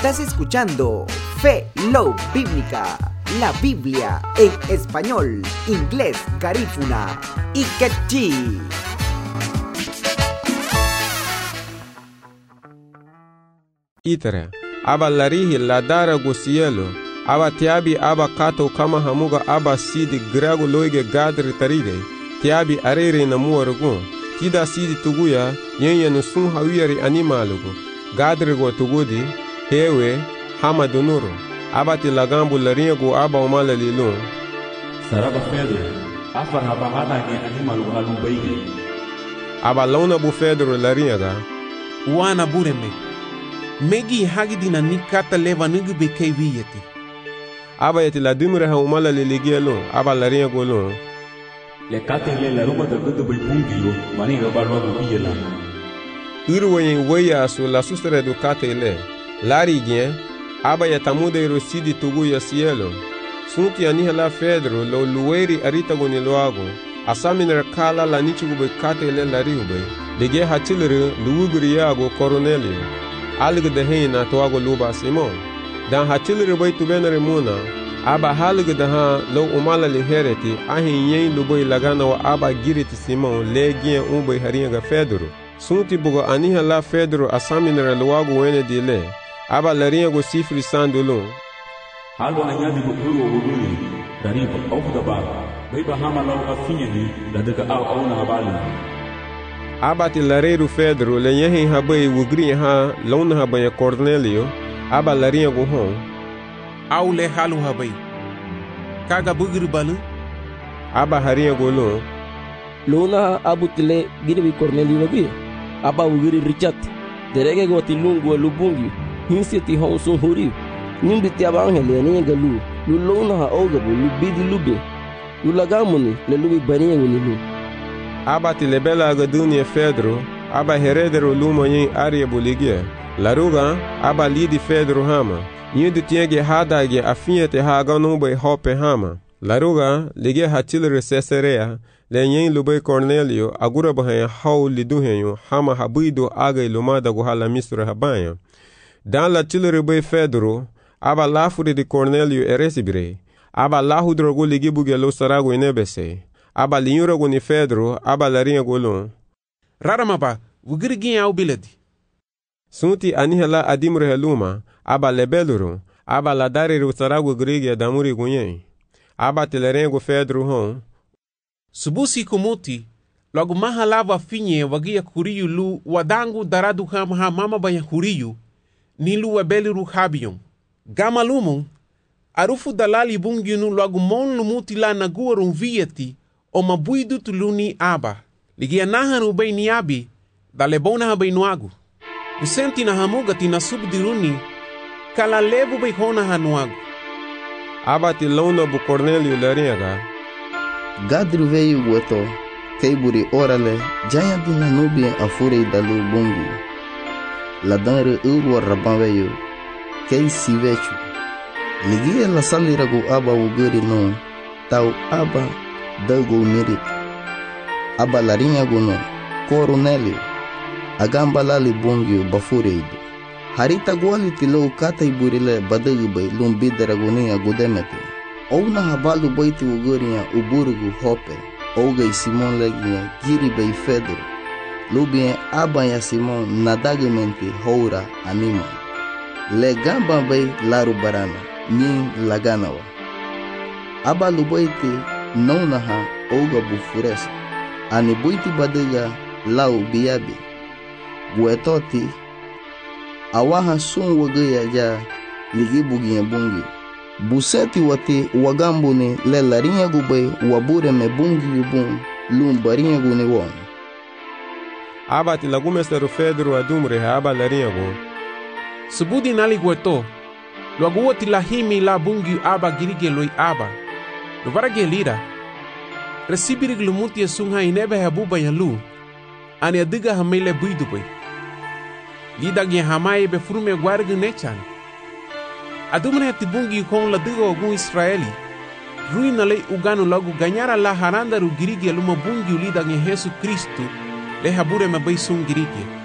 Estás escuchando Fe Love Bíblica, la Biblia en español, inglés, garífuna y quechí. Itere, aba larihi ladara gusielo, aba tiabi aba kato kama hamuga aba sidi grago loige gadri tarige, tiabi arere na muarugu, tida sidi tuguya, yenye nusun hawiri animalugu, gadri go tugudi, hewe, hama dunuru, aba tilagambu laringu aba umala lilun. Saraba Pedro, afar haba hada ge animalugu halu baige. Aba launa bu Pedro laringa, wana bureme. Megi hagidina nikata leva nugu bekei viyeti. Aba yeti la dimre ha umala liligia lo, aba laringa go lo. Le kate le la ruma da gudu bai pungilo, mani ga barwa bu biyela. Irwe weya su la sustere du kate le. Lari gen, aba yatamude rosidi tugu ya cielo. Sunti anihela Pedro lo lueri arita go niloago. Asaminer kala la nichugu bai kate le lari ube. Lege hachilere luugri yago Cornelio. Alga de hena toago luba Simon. Dan hachilere bai tubenere muna. Aba halga de ha lo umala li hereti. Ahin yen lubai lagana wa aba giriti Simon. Legien umbai haringa Pedro. Sunti bugo aniha la Pedro asaminere luago wene di le. Aba laringa sifri sandulun. Halo anyadi go puro wuguli. Dariba aufda ba. Bai ba hama lau afinyani da daga au na habali. Abati lareiro Pedro le yehin habai wugri ha lona habai Cornelio aba larinha go hon Au le halu habai. Kaga bugri balu. aba harinha go lo lona abutile girbi Cornelio wagi aba wugri Richard derege go tilungu lubungi hinsi ti honso huri nimbi ti abangele ne galu lu lona ha ogabu lu bidi lubi lu lagamuni le lubi baniya ni lu. Aba tilebela agadunia Pedro, aba heredero lumo yin aria boligia. Laruga, aba lidi Pedro hama. Yindu tienge hadage afinyete haga numbe hope hama. Laruga, lige hatilere Caesarea, le yin lube Cornelio, agura bahan hau liduhenyo, hama habido aga ilumada guhala misre habanya. Dan la tilere be Pedro, aba lafuri di Cornelio eresibire. Aba lahudrogu ligi bugelo saragu inebese. Aba linyura go ni Pedro, aba larinha golon. Raramaba, wugirigin au biledi. Sunti anihela adimre heluma, aba lebeluru, aba ladare rusarago grigi damuri gunyen. Aba telerengo Pedro hon. Subusi kumuti, logo mahalava finye wagia kuriyu lu wadangu daradu hamha mama baya kuriyu, nilu wabeliru habiyon. Gama lumon, arufu dalali bunginu logo mon lumuti la naguarun vieti, o mabuidu tuluni aba. Ligia nahan ubay ni abi, dalebona habay nuagu. Usenti na hamuga tina subdiruni, kala lebu bay hona hanuagu. Aba tilona bu Cornelio laringa. Gadri veio gueto, keiburi orale, jaya dina nubi afure dalu bungi. Ladanre urwa raban veio, kei sivechu. Ligia la saliragu aba uguri no, tau aba dago mirit. Aba larinha gono, Cornelio, agamba lali bongio bafureido. Harita gwali tilo kata iburile badagu bay lumbidara gonia godemete. Ouna habalu baiti ugoria uburugu hope, ouga Simon legia giri bay Pedro. Lubien aba ya Simon nadagamente houra anima. Le gamba bay laru barana, nyin laganawa. Aba lubaiti naunaha ouga bufuresa. Ani buiti badiga lau biyabi. Guetoti awaha sun wagaya ja ligi bugiya bungi. Buseti wati wagambuni le larinha gubay wabure me bungi yubun lumbarinha guni won. Aba tilagumesteru Pedro adumre aba larinha go. Subudi nali gueto, logo tilahimi la bungi aba girige loi aba. Luvarage lira. Resibirig lumuti sunha inebe habuba yalu. Ani adiga hamele buidu bay. Lida gye hamaye be furume gwargu nechan. Adumne tibungi kon la digo ogun Israeli. Ruina le uganu lagu ganyara la haranda ru girige luma bungi ulida gye Yesu Kristu. Le habure me bay sun girige.